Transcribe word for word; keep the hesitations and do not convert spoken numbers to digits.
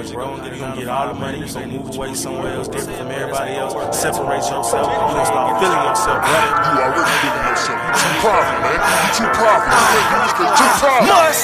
music, bro. You're gonna get all the money, you're gonna move away somewhere else, different from everybody else, separate yourself, you're gonna start feeling yourself, right? You already feeling yourself. You too private, man. You too private. You too private.